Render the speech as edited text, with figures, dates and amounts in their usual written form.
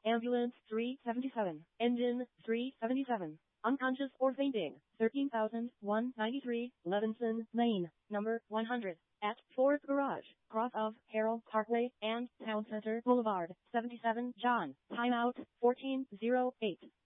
Ambulance 377. Engine 377. Unconscious or fainting. 13,193 Levinson Lane, number 100. At Ford Garage, cross of Carroll Parkway and Town Center Boulevard, 77 John. Timeout 1408.